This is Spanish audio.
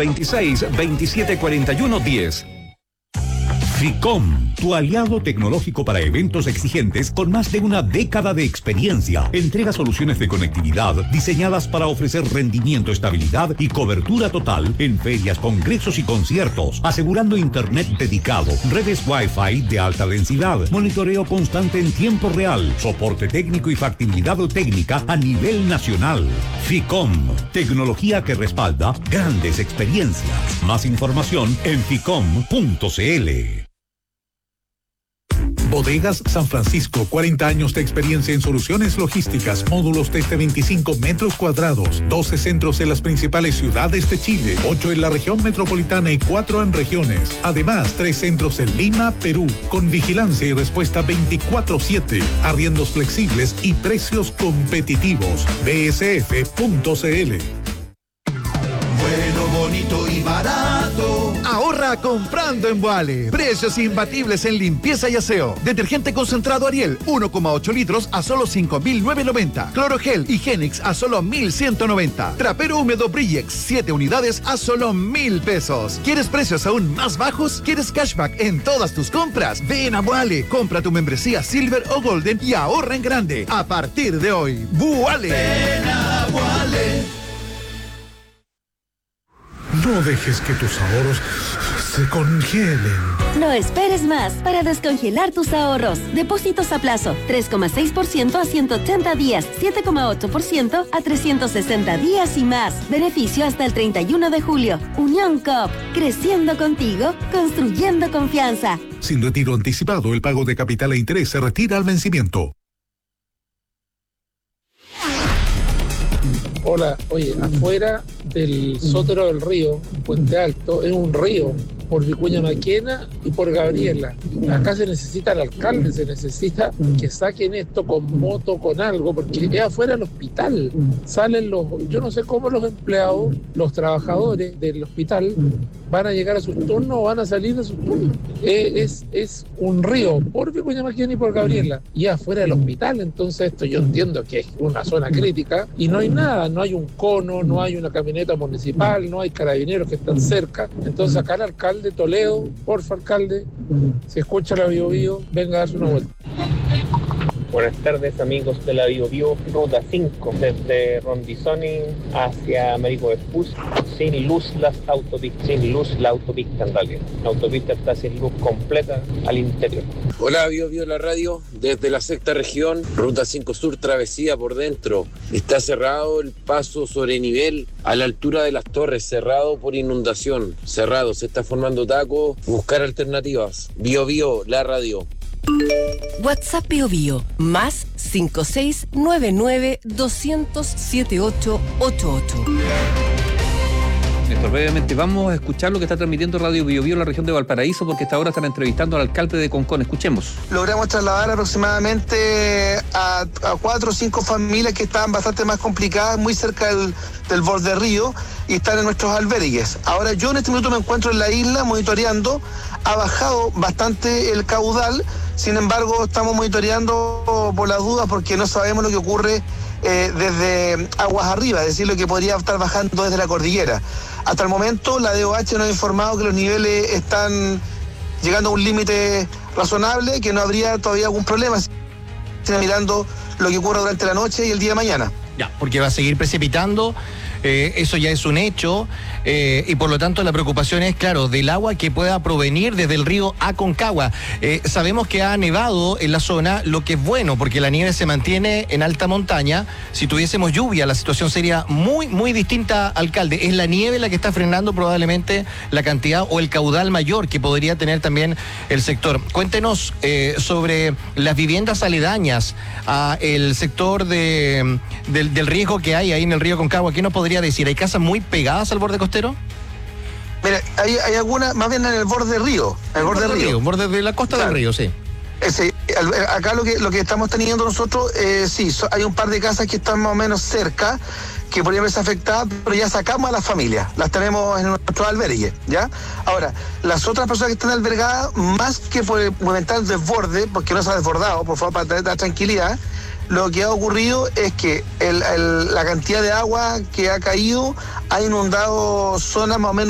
326-2741-10. FICOM, tu aliado tecnológico para eventos exigentes con más de una década de experiencia. Entrega soluciones de conectividad diseñadas para ofrecer rendimiento, estabilidad y cobertura total en ferias, congresos y conciertos, asegurando internet dedicado, redes Wi-Fi de alta densidad, monitoreo constante en tiempo real, soporte técnico y factibilidad técnica a nivel nacional. FICOM, tecnología que respalda grandes experiencias. Más información en ficom.cl. Bodegas San Francisco, 40 años de experiencia en soluciones logísticas, módulos desde 25 metros cuadrados, 12 centros en las principales ciudades de Chile, 8 en la región metropolitana y 4 en regiones. Además, 3 centros en Lima, Perú, con vigilancia y respuesta 24/7, arriendos flexibles y precios competitivos. bsf.cl. Bueno, bonito y barato. Ahorra comprando en Boale. Precios imbatibles en limpieza y aseo. Detergente concentrado Ariel, 1,8 litros a solo 5.990. Clorogel Higienix a solo 1.190. Trapero húmedo Brillex, 7 unidades a solo 1.000 pesos. ¿Quieres precios aún más bajos? ¿Quieres cashback en todas tus compras? Ven a Boale. Compra tu membresía Silver o Golden y ahorra en grande. A partir de hoy, Boale. Ven a Boale. No dejes que tus ahorros se congelen. No esperes más para descongelar tus ahorros. Depósitos a plazo, 3,6% a 180 días, 7,8% a 360 días y más. Beneficio hasta el 31 de julio. Unión Coop, creciendo contigo, construyendo confianza. Sin retiro anticipado, el pago de capital e interés se retira al vencimiento. Hola, oye, afuera del Sótero del Río, Puente Alto, es un río, por Vicuña Maquena y por Gabriela. Acá se necesita el alcalde, se necesita que saquen esto con moto, con algo, porque es afuera del hospital. Salen yo no sé cómo los empleados, los trabajadores del hospital, van a llegar a sus turnos o van a salir de sus turnos. Es un río por Vicuña Maquena y por Gabriela, y afuera del hospital. Entonces esto yo entiendo que es una zona crítica y no hay nada, no hay un cono, no hay una camioneta municipal, no hay carabineros que están cerca. Entonces acá el alcalde Toledo, porfa alcalde, si escucha la Bio Bio, venga a darse una vuelta. Buenas tardes amigos de la Bio Bio, ruta 5 desde Rondizoni hacia Américo Vespucio, sin luz la autopista en realidad. La autopista está sin luz completa al interior. Hola Bio Bio la radio, desde la sexta región, ruta 5 Sur, travesía por dentro. Está cerrado el paso sobre nivel a la altura de las torres, cerrado por inundación, cerrado, se está formando taco, buscar alternativas. Bio Bio la radio. WhatsApp Bio Bio, más 5699-200-7888. Néstor, brevemente vamos a escuchar lo que está transmitiendo Radio Bio Bio en la región de Valparaíso, porque hasta ahora están entrevistando al alcalde de Concón. Escuchemos. Logramos trasladar aproximadamente a 4 o 5 familias que estaban bastante más complicadas, muy cerca del borde río, y están en nuestros albergues. Ahora yo en este minuto me encuentro en la isla monitoreando. Ha bajado bastante el caudal, sin embargo estamos monitoreando por las dudas porque no sabemos lo que ocurre desde aguas arriba, es decir, lo que podría estar bajando desde la cordillera. Hasta el momento la DOH nos ha informado que los niveles están llegando a un límite razonable, que no habría todavía algún problema. Están mirando lo que ocurre durante la noche y el día de mañana. Ya, porque va a seguir precipitando. Eso ya es un hecho, y por lo tanto la preocupación es, claro, del agua que pueda provenir desde el río Aconcagua. Sabemos que ha nevado en la zona, lo que es bueno, porque la nieve se mantiene en alta montaña. Si tuviésemos lluvia, la situación sería muy, muy distinta, alcalde. Es la nieve la que está frenando probablemente la cantidad o el caudal mayor que podría tener también el sector. Cuéntenos sobre las viviendas aledañas a el sector del riesgo que hay ahí en el río Aconcagua. ¿Qué nos podría decir? ¿Hay casas muy pegadas al borde costero? Mira, hay algunas, más bien en el borde del río. El borde del río. Borde de la costa, claro, del río, sí. Sí, acá lo que estamos teniendo nosotros, sí, hay un par de casas que están más o menos cerca, que podrían verse afectadas, pero ya sacamos a las familias, las tenemos en nuestros albergues, ¿ya? Ahora, las otras personas que están albergadas, más que por el momentáneo desborde, porque no se ha desbordado, por favor, para tener la tranquilidad, lo que ha ocurrido es que la cantidad de agua que ha caído ha inundado zonas más o menos